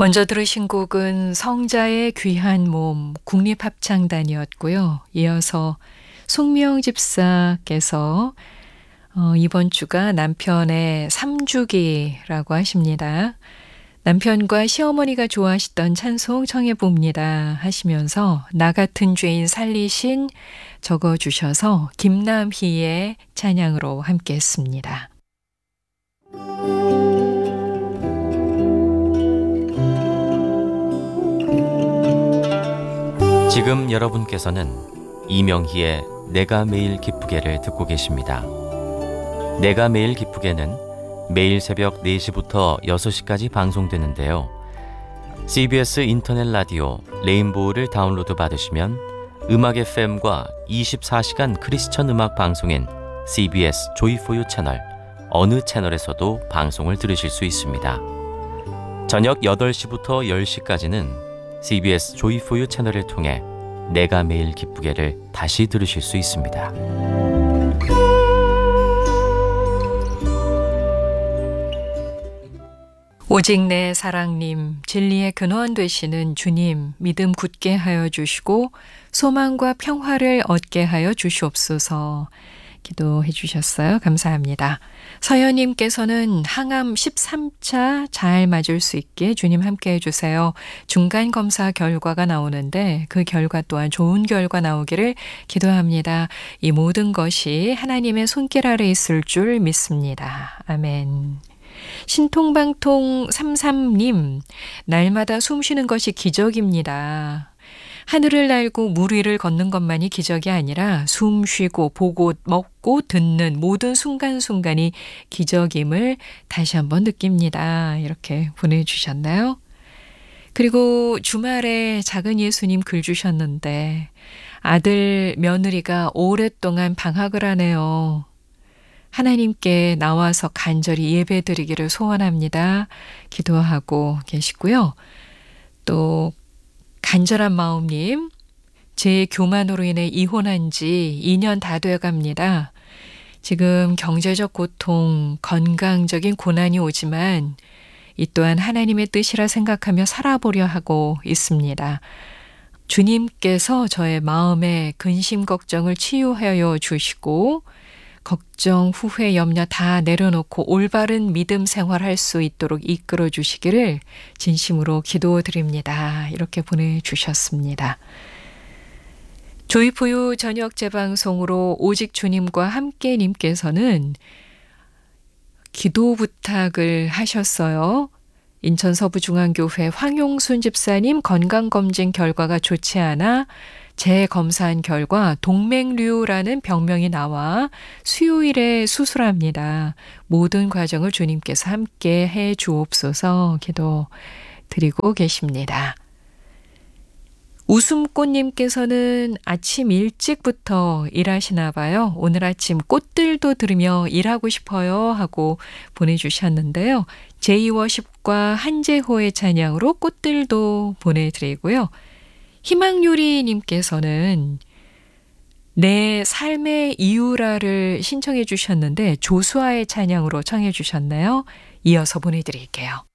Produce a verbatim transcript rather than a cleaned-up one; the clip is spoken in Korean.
먼저 들으신 곡은 성자의 귀한 몸 국립합창단이었고요. 이어서 송미영 집사께서 어, 이번 주가 남편의 삼주기라고 하십니다. 남편과 시어머니가 좋아하시던 찬송 청해봅니다 하시면서 나 같은 죄인 살리신 적어주셔서 김남희의 찬양으로 함께했습니다. 지금 여러분께서는 이명희의 내가 매일 기쁘게를 듣고 계십니다. 내가 매일 기쁘게는 매일 새벽 네 시부터 여섯 시까지 방송되는데요. 씨비에스 인터넷 라디오 레인보우를 다운로드 받으시면 음악 에프엠과 이십사 시간 크리스천 음악 방송인 씨비에스 조이포유 채널 어느 채널에서도 방송을 들으실 수 있습니다. 저녁 여덟 시부터 열 시까지는 씨비에스 조이포유 채널을 통해 내가 매일 기쁘게를 다시 들으실 수 있습니다. 오직 내 사랑님, 진리의 근원 되시는 주님, 믿음 굳게 하여 주시고 소망과 평화를 얻게 하여 주시옵소서. 기도해 주셨어요. 감사합니다. 서연님께서는 항암 십삼 차 잘 맞을 수 있게 주님 함께 해주세요. 중간검사 결과가 나오는데 그 결과 또한 좋은 결과 나오기를 기도합니다. 이 모든 것이 하나님의 손길 아래 있을 줄 믿습니다. 아멘. 신통방통 삼십삼님, 날마다 숨 쉬는 것이 기적입니다. 하늘을 날고 물 위를 걷는 것만이 기적이 아니라 숨 쉬고 보고 먹고 듣는 모든 순간순간이 기적임을 다시 한번 느낍니다. 이렇게 보내주셨나요? 그리고 주말에 작은 예수님 글 주셨는데 아들 며느리가 오랫동안 방학을 하네요. 하나님께 나와서 간절히 예배드리기를 소원합니다. 기도하고 계시고요. 또 간절한 마음님, 제 교만으로 인해 이혼한 지 이 년 다 돼갑니다. 지금 경제적 고통, 건강적인 고난이 오지만 이 또한 하나님의 뜻이라 생각하며 살아보려 하고 있습니다. 주님께서 저의 마음의 근심 걱정을 치유하여 주시고 걱정, 후회, 염려 다 내려놓고 올바른 믿음 생활할 수 있도록 이끌어 주시기를 진심으로 기도드립니다. 이렇게 보내주셨습니다. 조이포유 저녁 재방송으로 오직 주님과 함께 님께서는 기도 부탁을 하셨어요. 인천 서부중앙교회 황용순 집사님 건강검진 결과가 좋지 않아 재검사한 결과 동맥류라는 병명이 나와 수요일에 수술합니다. 모든 과정을 주님께서 함께 해 주옵소서 기도 드리고 계십니다. 웃음꽃님께서는 아침 일찍부터 일하시나 봐요. 오늘 아침 꽃들도 들으며 일하고 싶어요 하고 보내주셨는데요. 제이워십과 한재호의 찬양으로 꽃들도 보내드리고요. 희망요리님께서는 내 삶의 이유라를 신청해 주셨는데 조수아의 찬양으로 청해 주셨나요? 이어서 보내드릴게요.